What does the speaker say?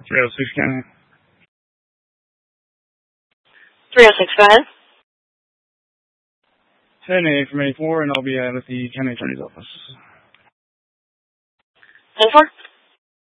306 County. 306, go ahead. 10A from 84, and I'll be with the county attorney's office. 10-4?